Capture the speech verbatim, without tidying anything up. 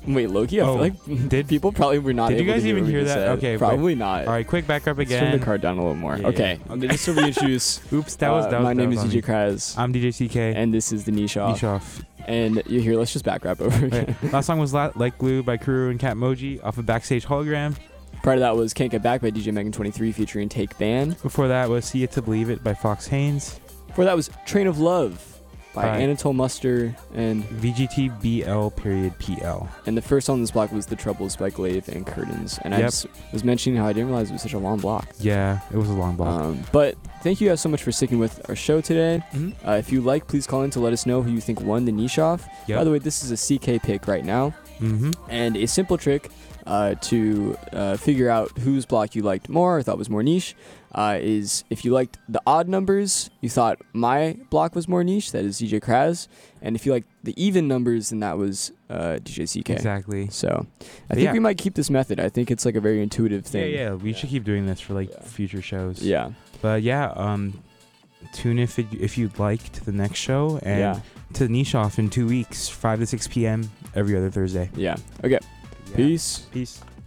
Wait, Loki? I Oh, feel like did- people probably were not did you able guys to hear even what hear we that? said. Okay, Probably not. All right, quick backup Let's turn the again. card down a little more. Yeah, okay. yeah, okay. Just to reintroduce, Oops, that was uh, that was my that name was is on D J me. Kraz, I'm D J C K. and this is the Niche Off. Nishoff. And you here, let's just back rap over again. Right. Last song was La- Like Glue by Kuru and Cat Moji off of Backstage Hologram. Prior to that was Can't Get Back by D J Megan twenty-three featuring Take Ban. Before that was See It to Believe It by Fox Haynes. Before that was Train of Love by By- Anatole Muster. And V G T B L period P L. and the first song on this block was The Troubles by Glaive and Curtains. And I Yep. just was mentioning how I didn't realize it was such a long block. Yeah, it was a long block. Um, but thank you guys so much for sticking with our show today. Mhm. Uh, if you like, please call in to let us know who you think won the Niche Off. Yep. By the way, this is a C K pick right now. Mm-hmm. And a simple trick uh, to uh, figure out whose block you liked more or thought was more niche uh, is if you liked the odd numbers, you thought my block was more niche, that is D J Kraz. And if you liked the even numbers, then that was uh, D J C K. Exactly. So I But think yeah. we might keep this method. I think it's like a very intuitive Yeah, thing. yeah. We should keep doing this for like Yeah. future shows. Yeah. But yeah, um, tune if it, if you'd like to the next show and Yeah. to Niche Off in two weeks, five to six p.m. every other Thursday. Yeah. Okay. Yeah. Peace. Peace.